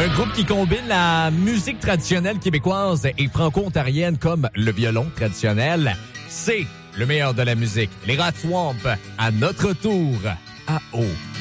Un groupe qui combine la musique traditionnelle québécoise et franco-ontarienne comme le violon traditionnel. C'est le meilleur de la musique. Les Rats Swamp, à notre tour, à haut.